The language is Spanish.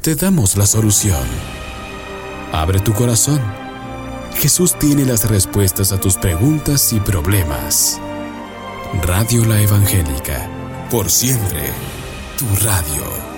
te damos la solución. Abre tu corazón. Jesús tiene las respuestas a tus preguntas y problemas. Radio La Evangélica, por siempre, tu radio.